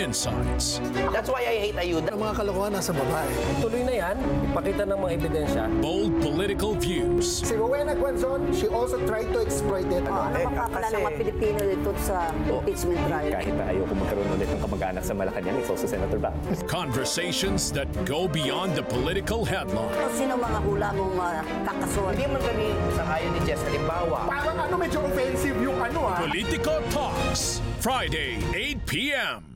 insights, That's why I hate ayuda. Ang mga kalokohan nasa babae. Tuloy na yan, ipakita ng mga ebidensya. bold political views, Si Rowena Guanzon, she also tried to exploit it. Ano makakala ng mga Pilipino dito sa impeachment trial? Kahit na ayoko magkaroon ulit ng kamag-anak sa Malacanang, it's also Senator Bang. conversations that go beyond the political headline. Sino mga hula mong kakasuhan? Hindi man kami sangayon ni Jess. Halimbawa, Parang medyo offensive yung Politico Talks, Friday, 8 p.m.